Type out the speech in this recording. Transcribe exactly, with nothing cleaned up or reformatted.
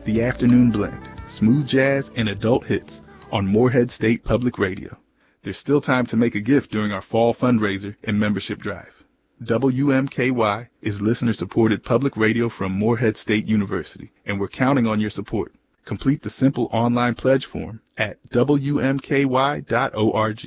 The Afternoon Blend, smooth jazz and adult hits on Morehead State Public Radio. There's still time to make a gift during our fall fundraiser and membership drive. W M K Y is listener-supported public radio from Morehead State University, and we're counting on your support. Complete the simple online pledge form at W M K Y dot org.